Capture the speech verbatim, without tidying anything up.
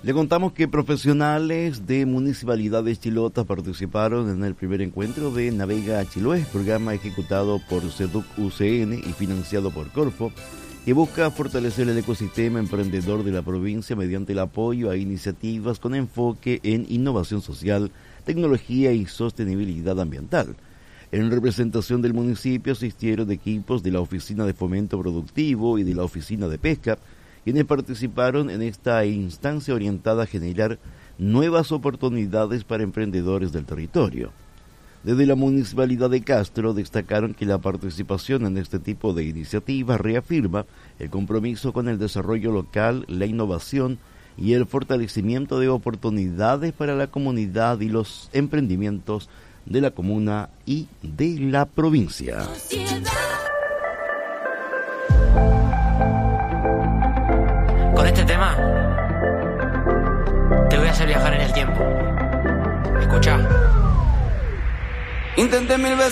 Le contamos que profesionales de municipalidades chilotas participaron en el primer encuentro de Navega Chiloé, programa ejecutado por SEDUC U C N y financiado por Corfo, que busca fortalecer el ecosistema emprendedor de la provincia mediante el apoyo a iniciativas con enfoque en innovación social, tecnología y sostenibilidad ambiental. En representación del municipio asistieron equipos de la Oficina de Fomento Productivo y de la Oficina de Pesca, quienes participaron en esta instancia orientada a generar nuevas oportunidades para emprendedores del territorio. Desde la Municipalidad de Castro destacaron que la participación en este tipo de iniciativas reafirma el compromiso con el desarrollo local, la innovación y el fortalecimiento de oportunidades para la comunidad y los emprendimientos de la comuna y de la provincia. Con este tema te voy a hacer viajar en el tiempo. Escucha. Intenté mil veces